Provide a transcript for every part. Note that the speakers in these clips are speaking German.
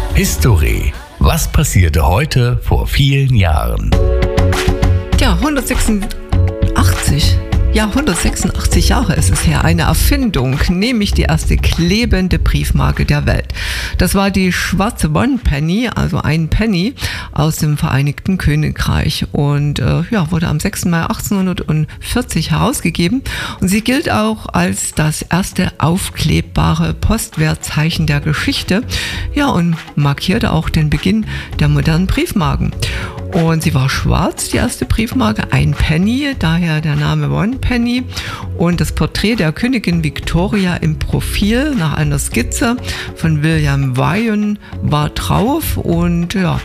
History. Was passierte heute vor vielen Jahren? Ja, 186 Jahre ist es her. Eine Erfindung, nämlich die erste klebende Briefmarke der Welt. Das war die schwarze One Penny, also ein Penny aus dem Vereinigten Königreich und wurde am 6. Mai 1840 herausgegeben. Und sie gilt auch als das erste aufklebbare Postwertzeichen der Geschichte. Ja, und markierte auch den Beginn der modernen Briefmarken. Und sie war schwarz, die erste Briefmarke, ein Penny, daher der Name One Penny. Und das Porträt der Königin Victoria im Profil nach einer Skizze von William Wyon war drauf. Und ja,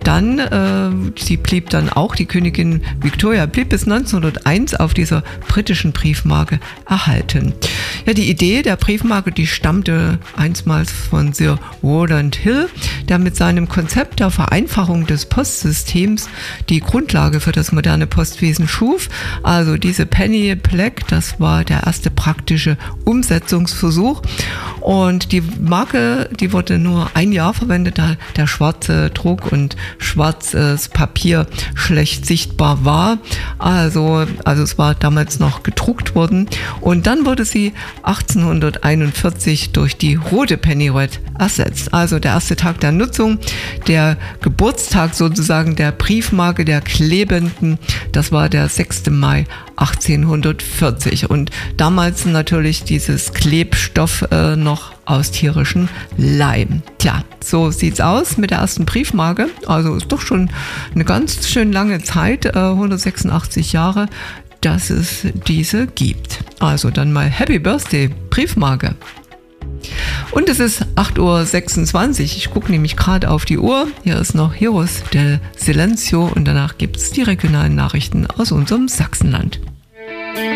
die Königin Victoria blieb bis 1901 auf dieser britischen Briefmarke erhalten. Ja, die Idee der Briefmarke, die stammte einstmals von Sir Rowland Hill, der mit seinem Konzept der Vereinfachung des Postsystems die Grundlage für das moderne Postwesen schuf. Also diese Penny Black, das war der erste praktische Umsetzungsversuch. Und die Marke, die wurde nur ein Jahr verwendet, da der schwarze Druck und schwarzes Papier schlecht sichtbar war. Also es war damals noch gedruckt worden. Und dann wurde sie 1841 durch die rote Penny Red ersetzt. Also der erste Tag der Nutzung, der Geburtstag sozusagen der Briefmarke, der klebenden, das war der 6. Mai 1840. Und damals natürlich dieses Klebstoff noch aus tierischem Leim. Tja, so sieht's aus mit der ersten Briefmarke. Also ist doch schon eine ganz schön lange Zeit, 186 Jahre, dass es diese gibt. Also dann mal Happy Birthday, Briefmarke. Und es ist 8:26 Uhr. Ich gucke nämlich gerade auf die Uhr. Hier ist noch Heroes del Silencio und danach gibt es die regionalen Nachrichten aus unserem Sachsenland.